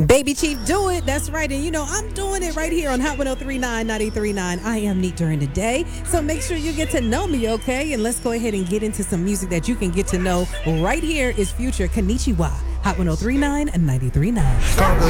Baby Chief, do it. That's right. And I'm doing it right here on Hot 1039 939. I am neat during the day. So make sure you get to know me, okay? And let's go ahead and get into some music that you can get to know. Right here is Future Konnichiwa. Hot 1039 and 939.